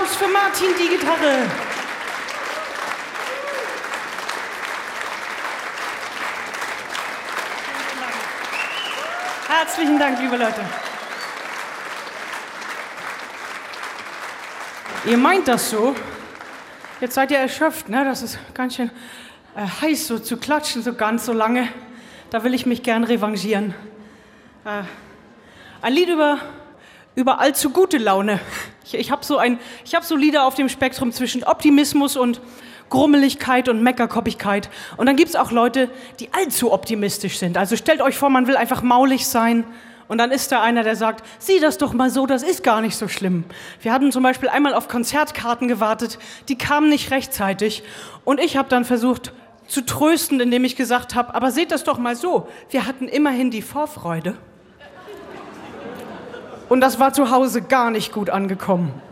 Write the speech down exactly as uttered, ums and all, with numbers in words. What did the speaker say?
Applaus für Martin, die Gitarre. Herzlichen Dank, liebe Leute. Ihr meint das so? Jetzt seid ihr erschöpft, ne? Das ist ganz schön äh, heiß, so zu klatschen, so ganz so lange. Da will ich mich gern revanchieren. Äh, ein Lied über, über allzu gute Laune. Ich, ich habe so, ein, ich hab so Lieder auf dem Spektrum zwischen Optimismus und Grummeligkeit und Meckerkoppigkeit. Und dann gibt es auch Leute, die allzu optimistisch sind. Also stellt euch vor, man will einfach maulig sein. Und dann ist da einer, der sagt, sieh das doch mal so, das ist gar nicht so schlimm. Wir hatten zum Beispiel einmal auf Konzertkarten gewartet, die kamen nicht rechtzeitig. Und ich habe dann versucht zu trösten, indem ich gesagt habe, aber seht das doch mal so, wir hatten immerhin die Vorfreude. Und das war zu Hause gar nicht gut angekommen.